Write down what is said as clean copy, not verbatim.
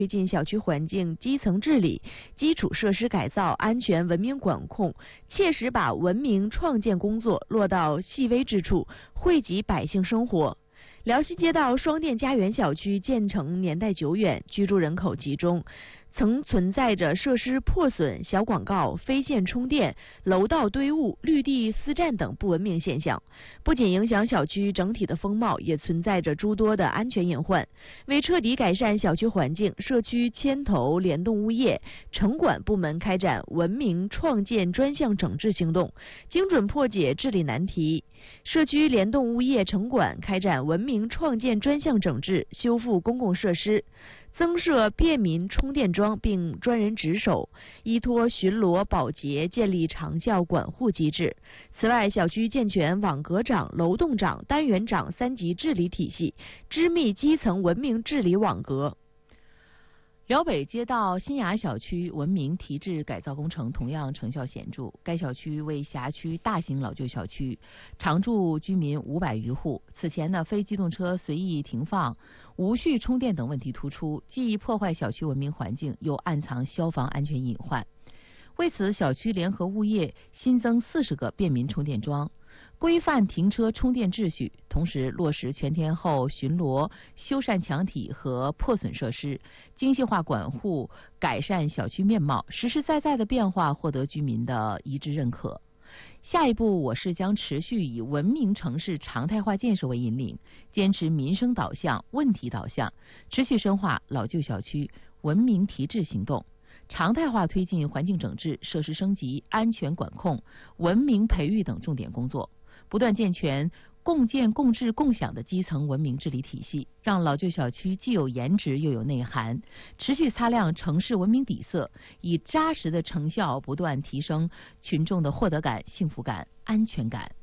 推进小区环境基层治理、基础设施改造、安全文明管控，切实把文明创建工作落到细微之处，惠及百姓生活。辽西街道双电家园小区建成年代久远，居住人口集中，曾存在着设施破损、小广告、非线充电、楼道堆物、绿地私占等不文明现象，不仅影响小区整体的风貌，也存在着诸多的安全隐患。为彻底改善小区环境，社区牵头联动物业、城管部门开展文明创建专项整治行动，精准破解治理难题。社区联动物业、城管开展文明创建专项整治，修复公共设施，增设便民充电桩并专人值守，依托巡逻保洁建立长效管护机制。此外，小区健全网格长、楼栋长、单元长3级治理体系，织密基层文明治理网格。 辽北街道新雅小区文明提质改造工程同样成效显著。该小区为辖区大型老旧小区，常住居民500余户。此前呢，非机动车随意停放、无序充电等问题突出，既破坏小区文明环境，又暗藏消防安全隐患。为此，小区联合物业新增40个便民充电桩，规范停车充电秩序，同时落实全天候巡逻、修缮墙体和破损设施，精细化管护，改善小区面貌，实实在在的变化获得居民的一致认可。下一步，我市将持续以文明城市常态化建设为引领，坚持民生导向、问题导向，持续深化老旧小区文明提质行动，常态化推进环境整治、设施升级、安全管控、文明培育等重点工作，不断健全共建共治共享的基层文明治理体系，让老旧小区既有颜值又有内涵，持续擦亮城市文明底色，以扎实的成效不断提升群众的获得感、幸福感、安全感。